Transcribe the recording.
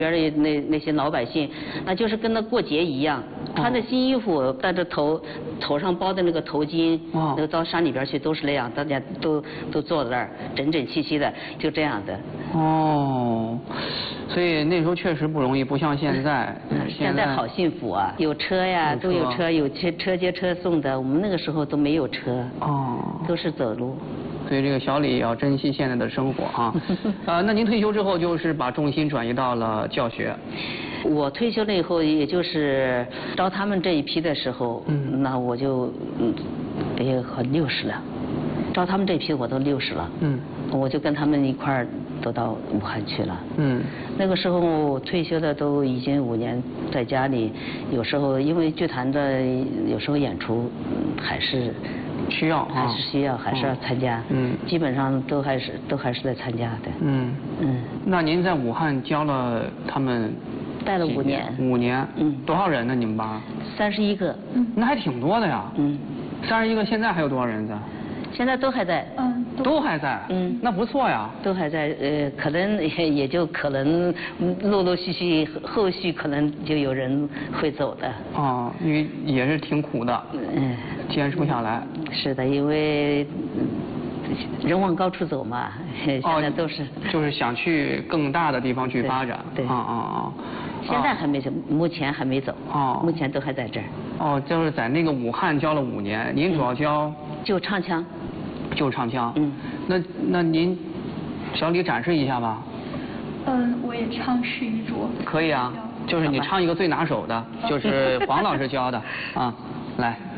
边的那些老百姓，那就是跟那过节一样，穿着新衣服，戴着头上包的那个头巾，那个到山里边去都是那样，大家都坐在那儿，整整齐齐的，就这样的。 哦，所以那时候确实不容易，不像现在。 现在好幸福啊，有车呀，都有车，有车接车送的。我们那个时候都没有车，都是走路。 所以这个小李也要珍惜现在的生活啊。那您退休之后就是把重心转移到了教学。 我退休了以后，也就是招他们这一批的时候，那我就也很60了。招他们这批我都60了，我就跟他们一块儿都到武汉去了。那个时候退休的都已经5年在家里，有时候因为剧团的有时候演出还是需要， 还是要参加。基本上都还是在参加的。 那您在武汉教了他们？ 带了5年。 5年。多少人呢？你们班 ？31个。 那还挺多的呀。31个，现在还有多少人在？ 现在都还在。 都还在。那不错呀。 都还在，可能也就可能陆陆续续后续可能就有人会走的。 因为也是挺苦的。坚持不下来。是的， 因为人往高处走嘛，现在都是。 就是想去更大的地方去发展。 对。现在还没走，目前还没走。目前都还在这儿。 就是在那个武汉教了5年，您主要教？ 就唱腔。 就唱腔。那您，小李展示一下吧。 我也唱试一桌。 可以啊，就是你唱一个最拿手的，就是黄老师教的啊，来。